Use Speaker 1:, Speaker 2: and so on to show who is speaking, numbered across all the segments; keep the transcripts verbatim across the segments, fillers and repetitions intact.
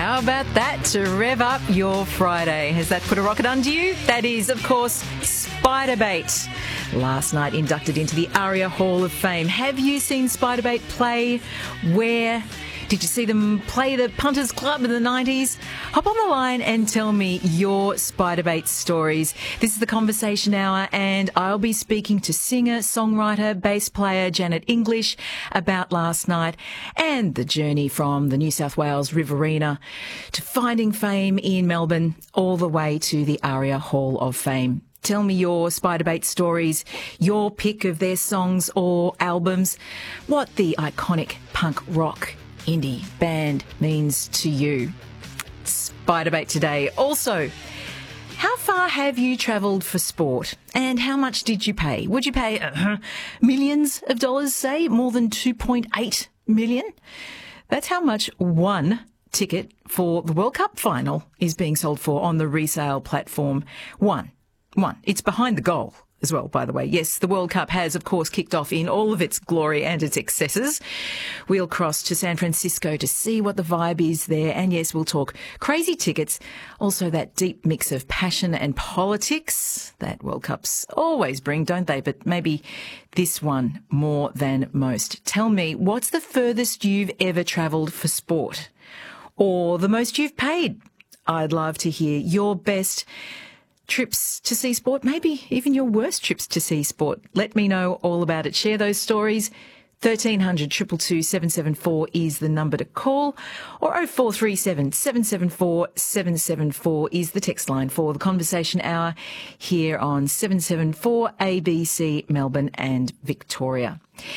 Speaker 1: How about that to rev up your Friday? Has that put a rocket under you? That is, of course, Spiderbait. Last night inducted into the ARIA Hall of Fame. Have you seen Spiderbait play? Where? Did you see them play the Punters Club in the nineties? Hop on the line and tell me your Spiderbait stories. This is the Conversation Hour, and I'll be speaking to singer, songwriter, bass player Janet English about last night and the journey from the New South Wales Riverina to finding fame in Melbourne all the way to the ARIA Hall of Fame. Tell me your Spiderbait stories, your pick of their songs or albums, what the iconic punk rock indie band means to you. Spiderbait today. Also, how far have you travelled for sport and how much did you pay? Would you pay uh, millions of dollars, say, more than two point eight million? That's how much one ticket for the World Cup final is being sold for on the resale platform. One. One. It's behind the goal as well, by the way. Yes, the World Cup has, of course, kicked off in all of its glory and its excesses. We'll cross to San Francisco to see what the vibe is there. And yes, we'll talk crazy tickets. Also that deep mix of passion and politics that World Cups always bring, don't they? But maybe this one more than most. Tell me, what's the furthest you've ever travelled for sport? Or the most you've paid? I'd love to hear your best trips to see sport, maybe even your worst trips to see sport. Let me know all about it. Share those stories. thirteen hundred, two two two, seven seven four is the number to call, or oh four three seven, seven seven four, seven seven four is the text line for the Conversation Hour here on seven seven four A B C Melbourne and Victoria.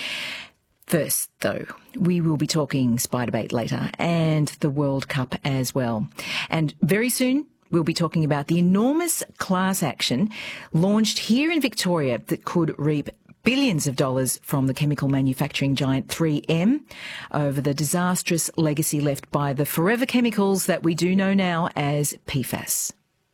Speaker 1: First, though, we will be talking Spiderbait later and the World Cup as well. And very soon, we'll be talking about the enormous class action launched here in Victoria that could reap billions of dollars from the chemical manufacturing giant three M over the disastrous legacy left by the forever chemicals that we do know now as P FAS.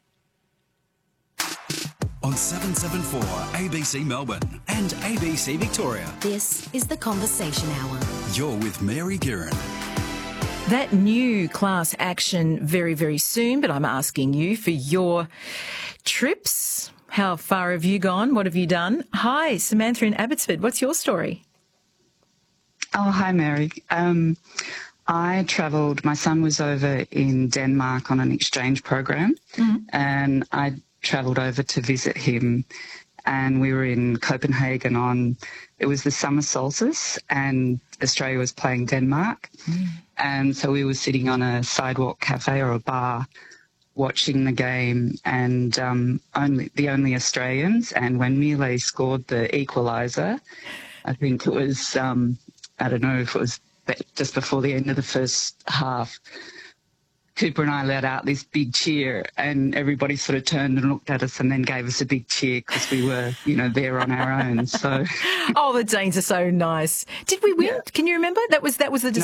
Speaker 2: On seven seven four A B C Melbourne and A B C Victoria.
Speaker 3: This is the Conversation Hour.
Speaker 2: You're with Mary Guerin.
Speaker 1: That new class action very, very soon, but I'm asking you for your trips. How far have you gone? What have you done? Hi, Samantha in Abbotsford. What's your story?
Speaker 4: Oh, hi, Mary. Um, I travelled, my son was over in Denmark on an exchange program, mm-hmm. and I travelled over to visit him, and we were in Copenhagen on, it was the summer solstice, and Australia was playing Denmark. Mm. And so we were sitting on a sidewalk cafe or a bar watching the game, and um, only the only Australians. And when Mile scored the equaliser, I think it was, um, I don't know if it was just before the end of the first half, Cooper and I let out this big cheer, and everybody sort of turned and looked at us and then gave us a big cheer because we were, you know, there on our own. So,
Speaker 1: oh, the Danes are so nice. Did we win? Yeah. Can you remember? That was that was the